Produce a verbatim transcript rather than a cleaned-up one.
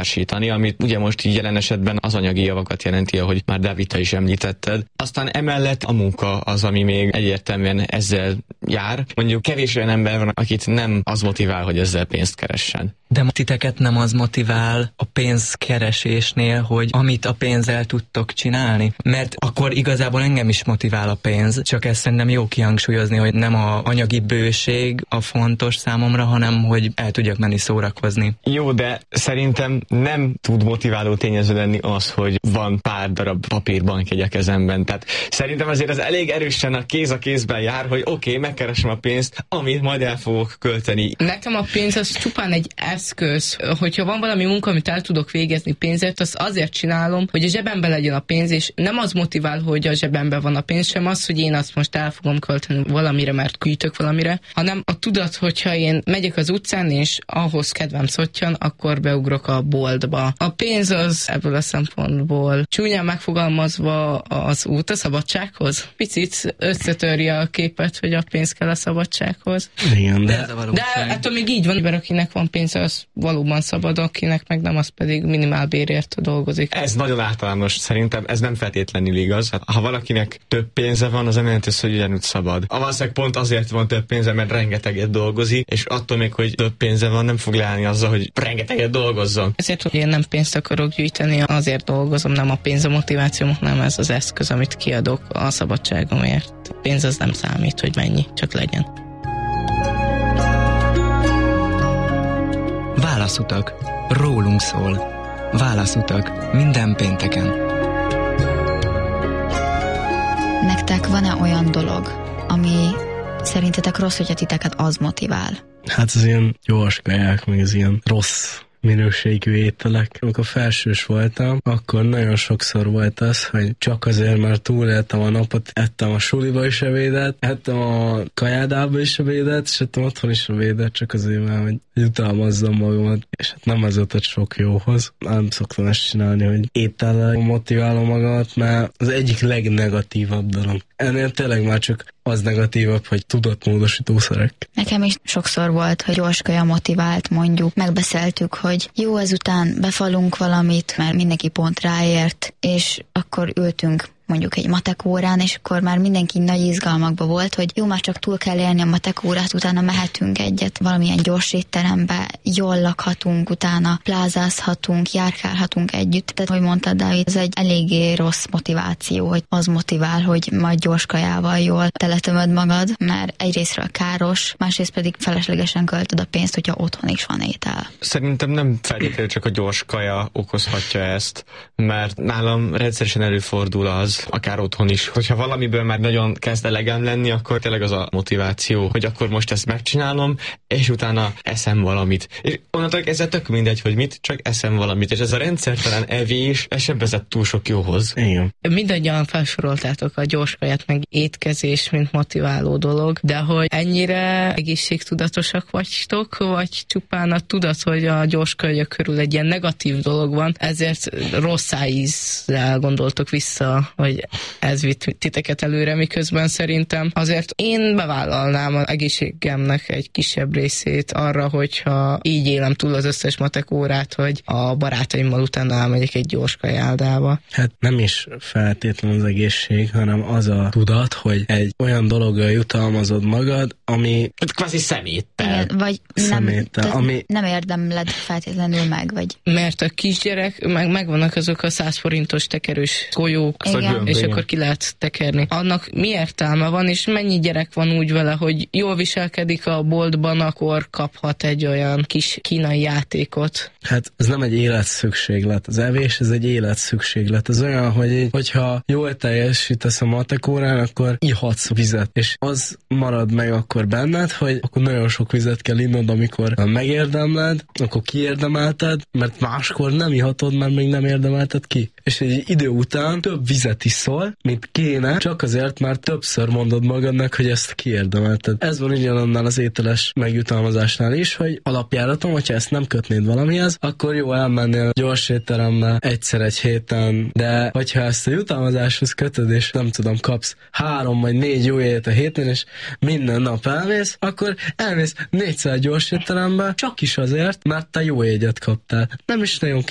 társítani, amit ugye most így jelen esetben az anyagi javakat jelenti, ahogy már Davita is említetted. Aztán emellett a munka az, ami még egyértelműen ezzel jár. Mondjuk kevés olyan ember van, akit nem az motivál, hogy ezzel pénzt keressen. De titeket nem az motivál a pénzkeresésnél, hogy amit a pénzzel tudtok csinálni? Mert akkor igazából engem is motivál a pénz, csak ezt szerintem jó kihangsúlyozni, hogy nem a anyagi bőség a fontos számomra, hanem hogy el tudjak menni szórakozni. Jó, de szerintem nem tud motiváló tényező lenni az, hogy van pár darab papírbank a kezemben. Tehát szerintem azért az elég erősen a kéz a kézben jár, hogy oké, okay, megkeresem a pénzt, amit majd el fogok költeni. Nekem a pénz az csupán egy eszköz. Hogyha van valami munka, amit el tudok végezni pénzért, azt azért csinálom, hogy a zsebemben legyen a pénz, és nem az motivál, hogy a zsebemben van a pénz, sem az, hogy én azt most el fogom költeni valamire, mert gyűjtök valamire, hanem a tudat, hogyha én megyek az utcán, és ahhoz kedvem szottyan, akkor beugrok a boltba. A pénz az ebből a szempontból csúnyán megfogalmazva az út a szabadsághoz. Picit összetörje a képet, hogy a pénz kell a szabadsághoz. Igen, de, de, de ettől még így van, mert akinek van pénz, az valóban szabad, akinek meg nem, az pedig minimálbérért dolgozik. Ez nagyon általános, szerintem ez nem feltétlenül igaz. Hát, ha valakinek több pénze van, az nem jelenti, hogy ugyanúgy szabad. A valószínűleg pont azért van több pénze, mert rengeteget dolgozik, és attól még, hogy több pénze van, nem fog leállni azzal, hogy rengeteget dolgozzon. Ezért, hogy én nem pénzt akarok gyűjteni, azért dolgozom, nem a pénz a motivációm, nem ez az eszköz, amit kiadok a szabadságomért. A pénz az nem számít, hogy mennyi, csak legyen. Válaszutak. Rólunk szól. Válaszutak. Minden pénteken. Nektek van-e olyan dolog, ami szerintetek rossz, hogyha titeket az motivál? Hát az ilyen gyors kaják, meg az ilyen rossz minőségű ételek. Amikor felsős voltam, akkor nagyon sokszor volt az, hogy csak azért, mert túléltem a napot, ettem a suliba is ebédet, ettem a kajádába is ebédet, és ettem otthon is ebédet, csak azért, mert hogy jutalmazzam magamat, és hát nem az ötöt sok jóhoz. Nem szoktam ezt csinálni, hogy étellel motiválom magamat, mert az egyik legnegatívabb dolog. Ennél tényleg már csak az negatívabb, hogy tudatmódosítószerek. Nekem is sokszor volt, hogy gyors kaja motivált, mondjuk. Megbeszéltük, hogy jó, ezután befalunk valamit, mert mindenki pont ráért, és akkor ültünk mondjuk egy matek órán, és akkor már mindenki nagy izgalmakba volt, hogy jó, már csak túl kell élni a matek órát, utána mehetünk egyet valamilyen gyors étterembe, jól lakhatunk, utána plázázhatunk, járkálhatunk együtt. Tehát, hogy mondtad, Dávid, ez egy eléggé rossz motiváció, hogy az motivál, hogy majd gyors kajával jól teletömöd magad, mert egyrésztről káros, másrészt pedig feleslegesen költöd a pénzt, hogyha otthon is van étel. Szerintem nem feltétlenül csak a gyors kaja okozhatja ezt, mert nálam rendszeresen előfordul az, akár otthon is, hogyha valamiből már nagyon kezd elegem lenni, akkor tényleg az a motiváció, hogy akkor most ezt megcsinálom, és utána eszem valamit. És onnantól ezzel tök mindegy, hogy mit, csak eszem valamit, és ez a rendszertelen evés, ez sem vezet túl sok jóhoz. Igen. Mindannyian felsoroltátok a gyorskaját, meg étkezés, mint motiváló dolog, de hogy ennyire egészségtudatosak vagytok, vagy csupán a tudat, hogy a gyorskaja körül egy ilyen negatív dolog van, ezért rossz ízzel gondoltok vissza, hogy ez vitt titeket előre, miközben szerintem azért én bevállalnám az egészségemnek egy kisebb részét arra, hogyha így élem túl az összes matek órát, hogy a barátaimmal utána elmegyek egy gyors kajáldába. Hát nem is feltétlenül az egészség, hanem az a tudat, hogy egy olyan dologgal jutalmazod magad, ami kvázi szeméttel. Igen, vagy szeméttel, nem, ami... nem érdemled feltétlenül meg, vagy... Mert a kisgyerek, meg megvannak azok a száz forintos tekerős golyók, Igen. és akkor ki lehet tekerni. Annak mi értelme van, és mennyi gyerek van úgy vele, hogy jól viselkedik a boltban, akkor kaphat egy olyan kis kínai játékot. Hát ez nem egy életszükséglet. Az evés, ez egy életszükséglet. Ez olyan, hogy így, hogyha jól teljesítesz a matek órán, akkor ihatsz vizet, és az marad meg akkor benned, hogy akkor nagyon sok vizet kell innod, amikor megérdemled, akkor kiérdemelted, mert máskor nem ihatod, mert még nem érdemelted ki. És egy idő után több vizet iszol, mint kéne, csak azért már többször mondod magadnak, hogy ezt kiérdemelted. Ez van ugyanannál az ételes megjutalmazásnál is, hogy alapjáraton, hogyha ezt nem kötnéd valamihez, akkor jó, elmennél gyors étterembe egyszer egy héten, de hogyha ezt a jutalmazáshoz kötöd, és nem tudom, kapsz három vagy négy jó étet a héten, és minden nap elmész, akkor elmész négyszer gyors étterembe, csak is azért, mert te jó égyet kaptál. Nem is nagyon